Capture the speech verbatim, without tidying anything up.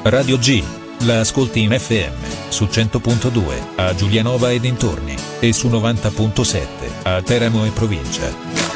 Radio G. La ascolti in F M, su cento punto due, a Giulianova e dintorni, e su novanta punto sette, a Teramo e provincia.